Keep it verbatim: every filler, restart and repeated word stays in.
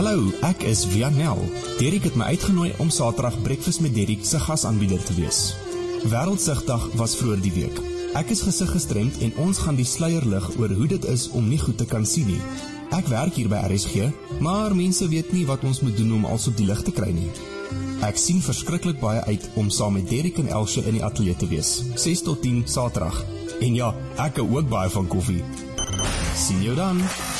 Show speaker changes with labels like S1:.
S1: Hallo, ek is Vianel. Derek het my uitgenooi om Saterdag Breakfast met Derek se gasaanbieder te wees. Wêreldsigdag was vroeër die week. Ek is gesig gestremd en ons gaan die sluier lig oor hoe dit is om nie goed te kan sien nie. Ek werk hier by R S G, maar mense weet nie wat ons moet doen om alles op die lig te kry nie. Ek sien verskriklik baie uit om saam met Derek en Elsje in die ateljee te wees. ses tot tien Saterdag. En ja, ek hou ook baie van koffie. Sien jou dan.